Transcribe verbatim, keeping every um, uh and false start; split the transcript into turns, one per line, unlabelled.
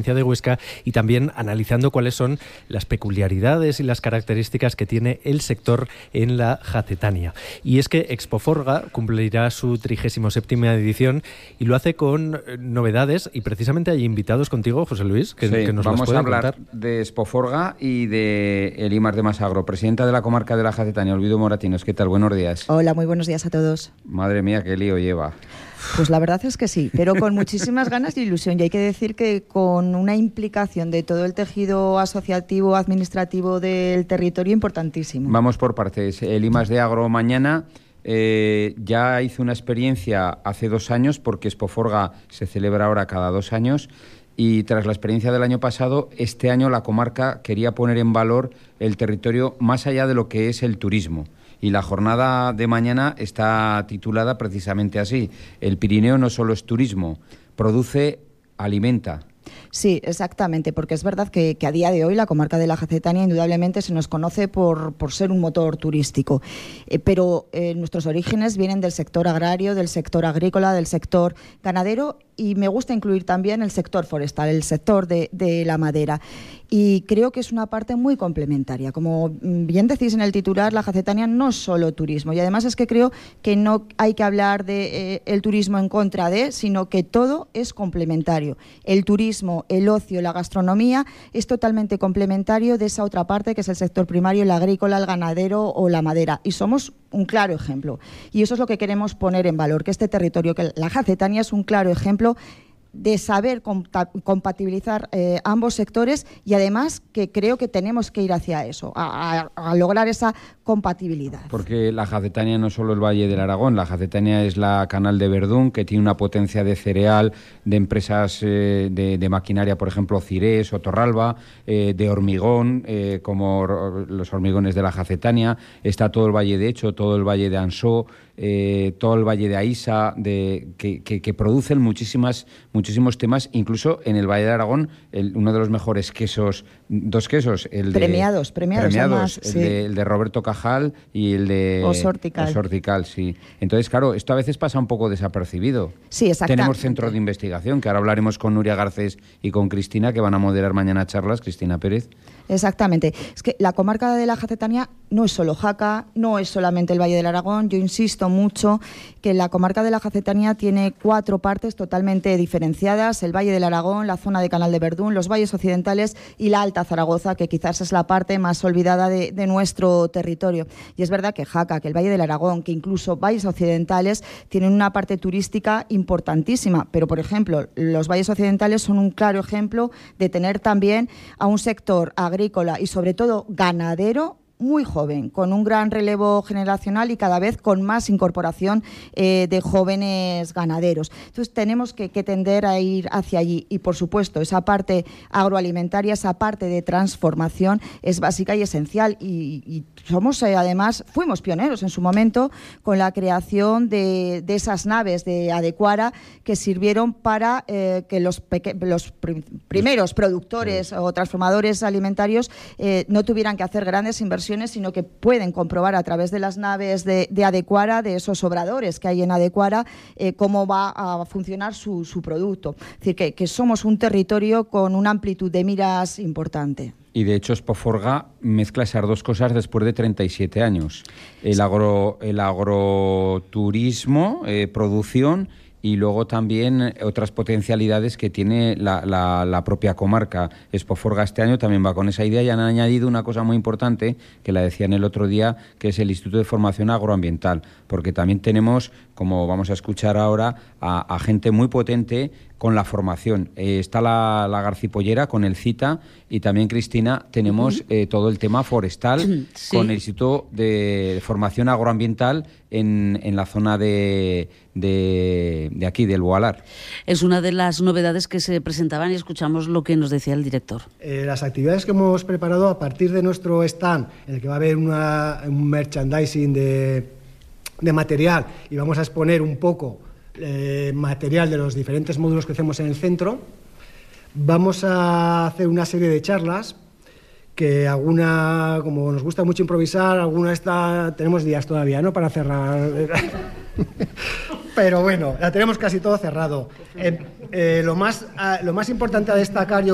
provincia de Huesca y también analizando cuáles son las peculiaridades y las características que tiene el sector en la Jacetania. Y es que Expoforga cumplirá su trigésimo séptima edición y lo hace con novedades, y precisamente hay invitados contigo, José Luis, que,
sí,
que nos
vamos
las pueden
a hablar
contar.
de Expoforga y de el I M A R de Masagro. Presidenta de la comarca de la Jacetania, Olvido Moratinos, ¿qué tal? Buenos días.
Hola, muy buenos días a todos.
Madre mía, qué lío lleva.
Pues la verdad es que sí, pero con muchísimas ganas y ilusión. Y hay que decir que con una implicación de todo el tejido asociativo, administrativo del territorio importantísimo.
Vamos por partes. El I M A S de Agro mañana eh, ya hizo una experiencia hace dos años, porque Expoforga se celebra ahora cada dos años. Y tras la experiencia del año pasado, este año la comarca quería poner en valor el territorio más allá de lo que es el turismo. Y la jornada de mañana está titulada precisamente así: el Pirineo no solo es turismo, produce, alimenta.
Sí, exactamente, porque es verdad que, que a día de hoy la comarca de la Jacetania indudablemente se nos conoce por, por ser un motor turístico, eh, pero eh, nuestros orígenes vienen del sector agrario, del sector agrícola, del sector ganadero, y me gusta incluir también el sector forestal, el sector de, de la madera. Y creo que es una parte muy complementaria. Como bien decís en el titular, la Jacetania no es solo turismo. Y además es que creo que no hay que hablar de eh, el turismo en contra de, sino que todo es complementario. El turismo, el ocio, la gastronomía es totalmente complementario de esa otra parte que es el sector primario, el agrícola, el ganadero o la madera. Y somos un claro ejemplo. Y eso es lo que queremos poner en valor, que este territorio, que la Jacetania es un claro ejemplo de saber compatibilizar eh, ambos sectores, y además que creo que tenemos que ir hacia eso, a, a, a lograr esa compatibilidad.
Porque la Jacetania no solo el Valle del Aragón, la Jacetania es la Canal de Verdún, que tiene una potencia de cereal, de empresas eh, de, de maquinaria, por ejemplo, Cirés o Torralba, eh, de hormigón, eh, como los hormigones de la Jacetania, está todo el Valle de Echo, todo el Valle de Ansó, eh, todo el Valle de Aísa, de, que, que, que producen muchísimas muchísimos temas, incluso en el Valle de Aragón, el, uno de los mejores quesos, dos quesos, el de...
Premiados, premiados.
premiados
Además,
el,
sí.
de, el de Roberto Cajal y el de...
Osortical.
Osortical, sí. Entonces, claro, esto a veces pasa un poco desapercibido.
Sí, exactamente.
Tenemos centros de investigación, que ahora hablaremos con Nuria Garcés y con Cristina, que van a moderar mañana charlas, Cristina Pérez.
Exactamente. Es que la comarca de la Jacetania no es solo Jaca, no es solamente el Valle del Aragón. Yo insisto mucho que la comarca de la Jacetania tiene cuatro partes totalmente diferenciadas: el Valle del Aragón, la zona de Canal de Verdún, los valles occidentales y la Alta Zaragoza, que quizás es la parte más olvidada de, de nuestro territorio. Y es verdad que Jaca, que el Valle del Aragón, que incluso valles occidentales tienen una parte turística importantísima, pero por ejemplo los valles occidentales son un claro ejemplo de tener también a un sector agrícola y sobre todo ganadero muy joven, con un gran relevo generacional y cada vez con más incorporación eh, de jóvenes ganaderos. Entonces tenemos que, que tender a ir hacia allí, y por supuesto esa parte agroalimentaria, esa parte de transformación es básica y esencial, y, y somos eh, además, fuimos pioneros en su momento con la creación de, de esas naves de Adecuara que sirvieron para eh, que los, peque- los prim- primeros productores sí. o transformadores alimentarios eh, no tuvieran que hacer grandes inversiones, sino que pueden comprobar a través de las naves de, de Adecuara, de esos obradores que hay en Adecuara, eh, cómo va a funcionar su, su producto. Es decir, que, que somos un territorio con una amplitud de miras importante.
Y de hecho Expoforga mezcla esas dos cosas después de treinta y siete años. El, agro, el agroturismo, eh, producción, y luego también otras potencialidades que tiene la, la, la propia comarca. Expoforga este año también va con esa idea, y han añadido una cosa muy importante, que la decían el otro día, que es el Instituto de Formación Agroambiental, porque también tenemos, como vamos a escuchar ahora, a, a gente muy potente con la formación. Eh, está la, la Garcipollera con el CITA, y también, Cristina, tenemos uh-huh. eh, todo el tema forestal sí. con el Instituto de Formación Agroambiental en, en la zona de, de, de aquí, del Boalar.
Es una de las novedades que se presentaban, y escuchamos lo que nos decía el director.
Eh, las actividades que hemos preparado a partir de nuestro stand, en el que va a haber una, un merchandising de, de material, y vamos a exponer un poco Eh, material de los diferentes módulos que hacemos en el centro. Vamos a hacer una serie de charlas que alguna, como nos gusta mucho improvisar, alguna está, tenemos días todavía, ¿no?, para cerrar. Pero bueno, la tenemos casi todo cerrado. Eh, eh, lo más, eh, lo más importante a destacar, yo